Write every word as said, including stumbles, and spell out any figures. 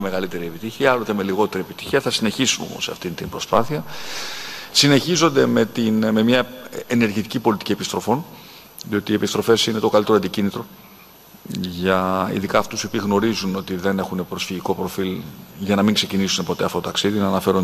μεγαλύτερη επιτυχία, άλλοτε με λιγότερη επιτυχία. Θα συνεχίσουμε όμως αυτή την προσπάθεια. Συνεχίζονται με, την, με μια ενεργητική πολιτική επιστροφών, διότι οι επιστροφές είναι το καλύτερο αντικίνητρο για ειδικά αυτούς οι οποίοι γνωρίζουν ότι δεν έχουν προσφυγικό προφίλ για να μην ξεκινήσουν ποτέ αυτό το ταξίδι. Να αναφέρω